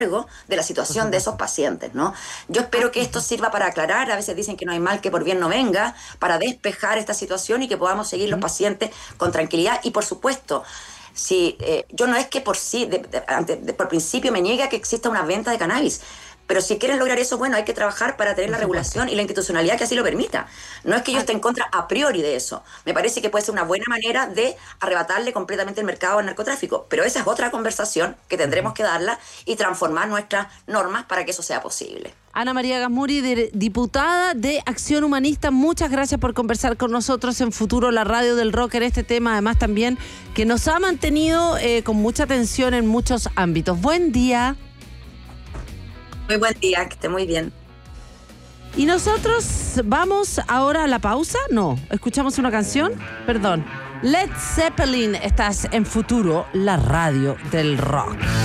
de la situación de esos pacientes, ¿no? Yo espero que esto sirva para aclarar, a veces dicen que no hay mal que por bien no venga, para despejar esta situación y que podamos seguir los pacientes con tranquilidad. Y por supuesto, si yo no es que por sí, por principio me niegue a que exista una venta de cannabis, pero si quieren lograr eso, bueno, hay que trabajar para tener la regulación y la institucionalidad que así lo permita. No es que yo esté en contra a priori de eso. Me parece que puede ser una buena manera de arrebatarle completamente el mercado al narcotráfico. Pero esa es otra conversación que tendremos que darla y transformar nuestras normas para que eso sea posible. Ana María Gasmuri, diputada de Acción Humanista, muchas gracias por conversar con nosotros en Futuro, la radio del rock, en este tema, además también que nos ha mantenido con mucha atención en muchos ámbitos. Buen día. Muy buen día, que esté muy bien. Y nosotros vamos ahora a la pausa. No, escuchamos una canción. Perdón. Led Zeppelin, estás en Futuro, la radio del rock.